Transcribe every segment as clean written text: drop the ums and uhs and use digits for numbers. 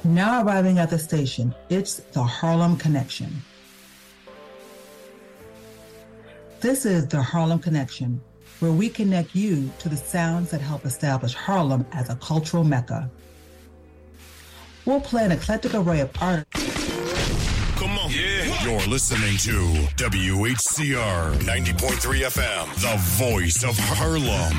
Now arriving at the station, it's the Harlem Connection. This is the Harlem Connection, where we connect you to the sounds that help establish Harlem as a cultural mecca. We'll play an eclectic array of artists. Come on. Yeah. You're listening to WHCR 90.3 FM, the voice of Harlem.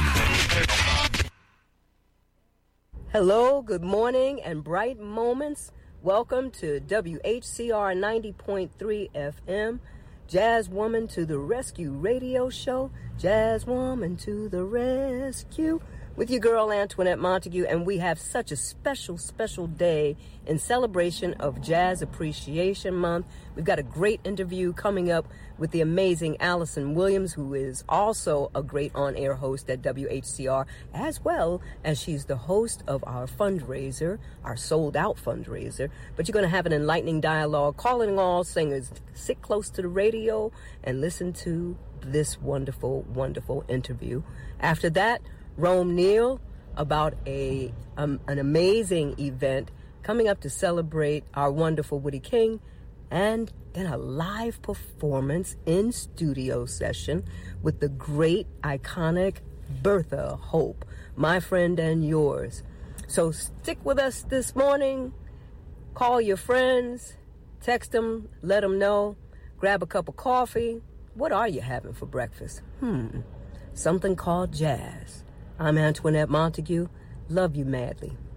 Hello, good morning, and bright moments. Welcome to WHCR 90.3 FM, Jazz Woman to the Rescue radio show, Jazz Woman to the Rescue, with your girl Antoinette Montague, and we have such a special, special day in celebration of Jazz Appreciation Month. We've got a great interview coming up with the amazing Allison Williams, who is also a great on-air host at WHCR, as well as she's the host of our fundraiser, our sold-out fundraiser. But you're going to have an enlightening dialogue, calling all singers. Sit close to the radio and listen to this wonderful, wonderful interview. After that, Rome Neal about an amazing event coming up to celebrate our wonderful Woody King, and then a live performance in studio session with the great, iconic Bertha Hope, my friend and yours. So stick with us this morning. Call your friends, text them, let them know, grab a cup of coffee. What are you having for breakfast? Something called jazz. I'm Antoinette Montague. Love you madly.